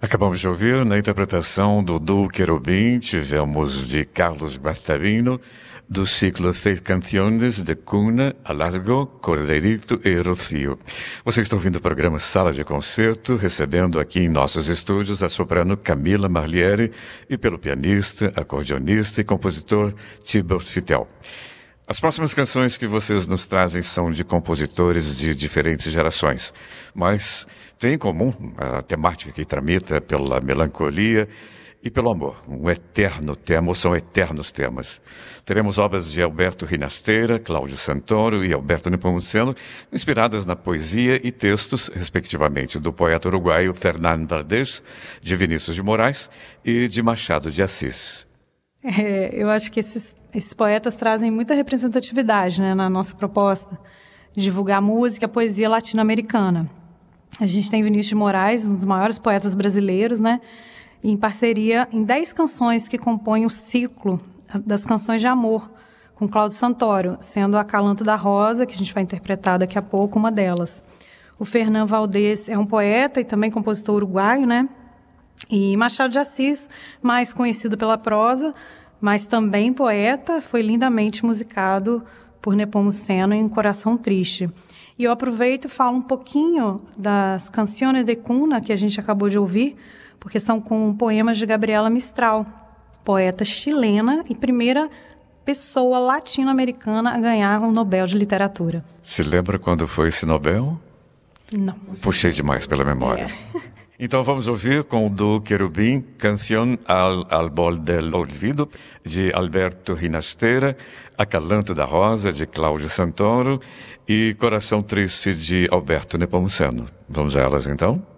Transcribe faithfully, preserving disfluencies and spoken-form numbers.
Acabamos de ouvir, na interpretação do Duo Querubim, tivemos de Carlos Guastavino, do ciclo Seis Canciones de Cuna, Alargo, Corderito e Rocio. Você está ouvindo o programa Sala de Concerto, recebendo aqui em nossos estúdios a soprano Camila Marliere e pelo pianista, acordeonista e compositor Tibor Fitel. As próximas canções que vocês nos trazem são de compositores de diferentes gerações, mas tem em comum a temática que tramita pela melancolia e pelo amor, um eterno tema, ou são eternos temas. Teremos obras de Alberto Rinastera, Cláudio Santoro e Alberto Nepomuceno, inspiradas na poesia e textos, respectivamente, do poeta uruguaio Fernando Valdés, de Vinícius de Moraes e de Machado de Assis. É, eu acho que esses, esses poetas trazem muita representatividade, né, na nossa proposta de divulgar música, poesia latino-americana. A gente tem Vinícius de Moraes, um dos maiores poetas brasileiros, né, em parceria em dez canções que compõem o ciclo das canções de amor, com Cláudio Santoro, sendo Acalanto da Rosa, que a gente vai interpretar daqui a pouco, uma delas. O Fernando Valdés é um poeta e também compositor uruguaio, né? E Machado de Assis, mais conhecido pela prosa, mas também poeta, foi lindamente musicado por Nepomuceno em Coração Triste. E eu aproveito e falo um pouquinho das Canciones de Cuna, que a gente acabou de ouvir, porque são com poemas de Gabriela Mistral, poeta chilena e primeira pessoa latino-americana a ganhar o Nobel de Literatura. Se lembra quando foi esse Nobel? Não. Puxei demais pela memória. É. Então vamos ouvir com o Duo Querubim, Canción al Árbol del Olvido, de Alberto Rinastera, Acalanto da Rosa, de Cláudio Santoro e Coração Triste, de Alberto Nepomuceno. Vamos a elas então?